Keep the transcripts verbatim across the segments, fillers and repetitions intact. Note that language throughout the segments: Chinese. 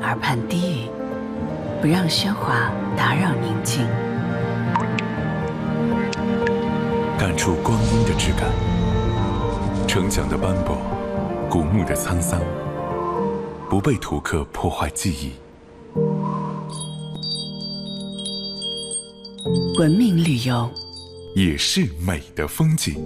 耳畔低语，不让喧哗打扰宁静。 感触光阴的质感，成长的斑驳，古木的沧桑，不被图刻破坏记忆。 文明旅游， 也是美的风景。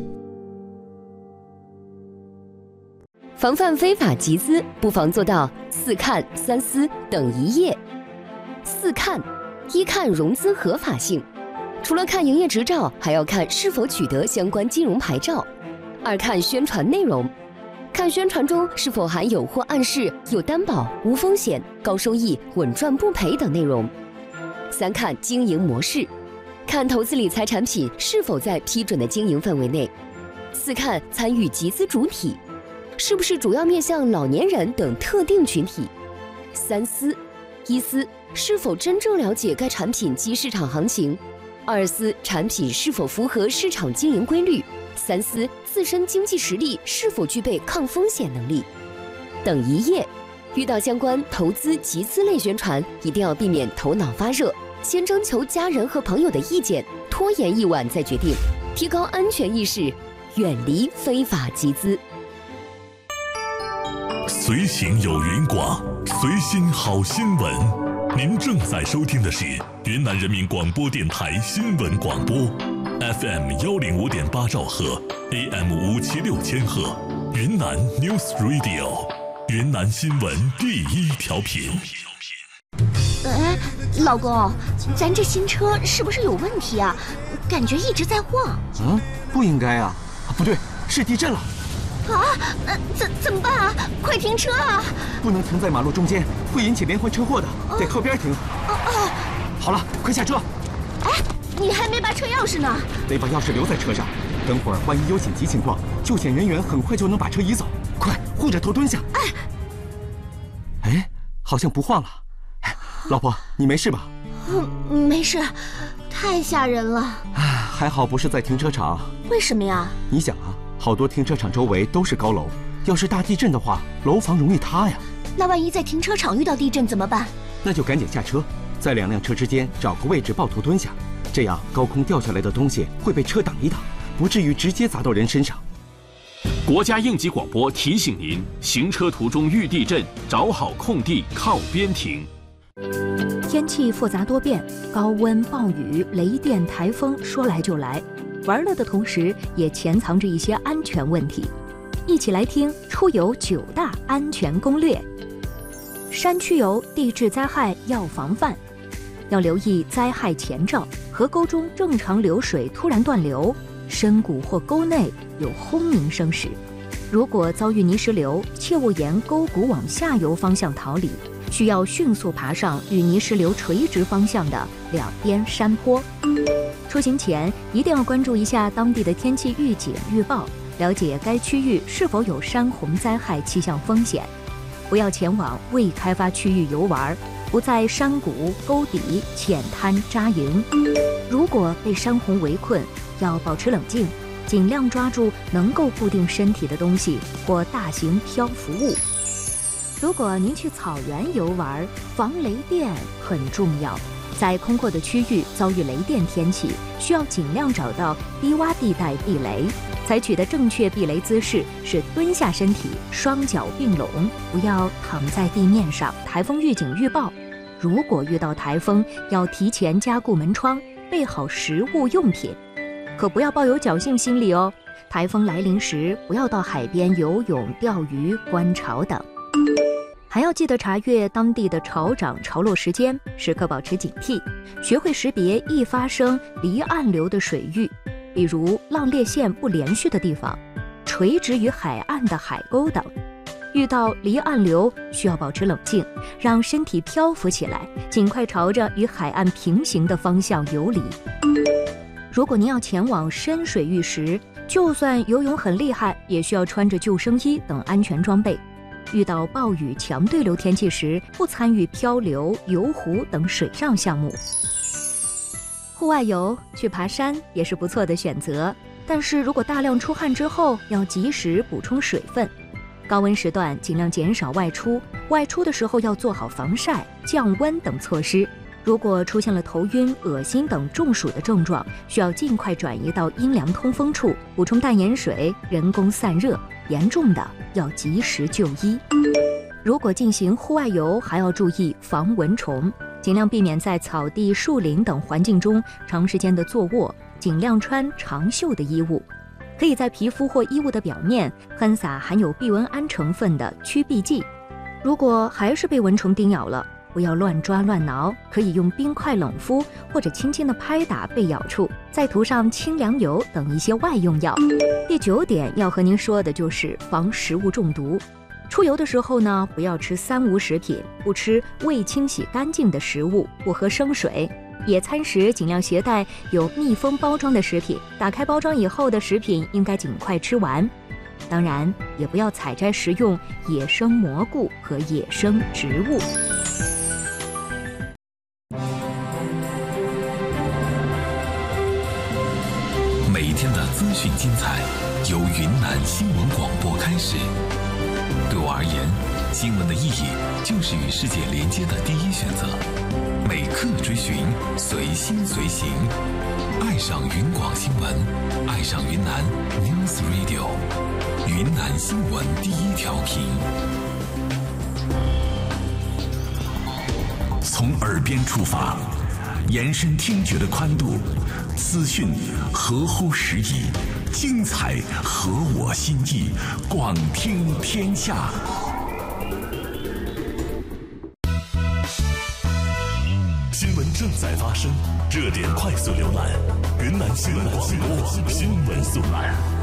防范非法集资，不妨做到四看三思等一页。四看：一看融资合法性，除了看营业执照，还要看是否取得相关金融牌照。二看宣传内容，看宣传中是否含有或暗示有担保、无风险、高收益、稳赚不赔等内容。三看经营模式，看投资理财产品是否在批准的经营范围内。四看参与集资主体，是不是主要面向老年人等特定群体。三思：一思，是否真正了解该产品及市场行情；二思，产品是否符合市场经营规律；三思，自身经济实力是否具备抗风险能力。等一页，遇到相关投资集资类宣传，一定要避免头脑发热，先征求家人和朋友的意见，拖延一晚再决定，提高安全意识，远离非法集资。 随行有云广，随心好新闻。您正在收听的是云南人民广播电台新闻广播 ，F M 幺零五点八兆赫 ，A M 五七六千赫，云南 News Radio， 云南新闻第一调频。 哎，老公，咱这新车是不是有问题啊？感觉一直在晃。 嗯，不应该啊，不对，是地震了。 啊，呃，怎怎么办啊？快停车啊！ 不能停在马路中间，会引起连环车祸的，得靠边停。 哦哦， 好了，快下车。 哎，你还没拔车钥匙呢。 得把钥匙留在车上，等会儿万一有紧急情况，救险人员很快就能把车移走。快，护着头蹲下。 哎， 哎，好像不晃了。哎，老婆，你没事吧？ 嗯，没事，太吓人了。 哎，还好不是在停车场。 为什么呀？ 你想啊。好多停车场周围都是高楼，要是大地震的话，楼房容易塌呀。 那万一在停车场遇到地震怎么办？ 那就赶紧下车，在两辆车之间找个位置抱头蹲下，这样高空掉下来的东西会被车挡一挡，不至于直接砸到人身上。 国家应急广播提醒您：行车途中遇地震，找好空地靠边停。 天气复杂多变，高温、暴雨、雷电、台风说来就来。玩乐的同时，也潜藏着一些安全问题。一起来听出游九大安全攻略。山区游地质灾害要防范，要留意灾害前兆：河沟中正常流水突然断流，深谷或沟内有轰鸣声时。如果遭遇泥石流，切勿沿沟谷往下游方向逃离，需要迅速爬上与泥石流垂直方向的两边山坡。出行前一定要关注一下当地的天气预警预报，了解该区域是否有山洪灾害气象风险。不要前往未开发区域游玩，不在山谷、沟底、浅滩扎营。如果被山洪围困，要保持冷静，尽量抓住能够固定身体的东西或大型漂浮物。如果您去草原游玩，防雷电很重要。在空阔的区域遭遇雷电天气，需要尽量找到低洼地带避雷。采取的正确避雷姿势是蹲下身体，双脚并拢，不要躺在地面上。台风预警预报，如果遇到台风，要提前加固门窗，备好食物用品。可不要抱有侥幸心理哦。台风来临时，不要到海边游泳、钓鱼、观潮等。还要记得查阅当地的潮涨潮落时间，时刻保持警惕，学会识别易发生离岸流的水域，比如浪裂线不连续的地方，垂直于海岸的海沟等。遇到离岸流，需要保持冷静，让身体漂浮起来，尽快朝着与海岸平行的方向游离。如果您要前往深水域时，就算游泳很厉害，也需要穿着救生衣等安全装备。遇到暴雨、强对流天气时，不参与漂流、游湖等水上项目。户外游去爬山也是不错的选择，但是如果大量出汗之后，要及时补充水分。 高温时段尽量减少外出，外出的时候要做好防晒、降温等措施。如果出现了头晕、恶心等中暑的症状，需要尽快转移到阴凉通风处，补充淡盐水，人工散热。严重的要及时就医。如果进行户外游，还要注意防蚊虫，尽量避免在草地、树林等环境中长时间的坐卧，尽量穿长袖的衣物。可以在皮肤或衣物的表面喷洒含有避蚊胺成分的驱避剂。如果还是被蚊虫叮咬了，不要乱抓乱挠，可以用冰块冷敷或者轻轻的拍打被咬处，再涂上清凉油等一些外用药。第九点要和您说的就是防食物中毒。出游的时候呢，不要吃三无食品，不吃未清洗干净的食物，不喝生水。野餐时尽量携带有密封包装的食品，打开包装以后的食品应该尽快吃完。当然，也不要采摘食用野生蘑菇和野生植物。 每一天的资讯精彩，由云南新闻广播开始。对我而言，新闻的意义就是与世界连接的第一选择。每刻追寻，随心随行，爱上云广新闻，爱上云南 News Radio， 云南新闻第一调频。从耳边出发，延伸听觉的宽度，资讯合乎时宜，精彩合我心意，广听天下。 新闻正在发生，热点快速浏览，云南新闻广播新闻速览。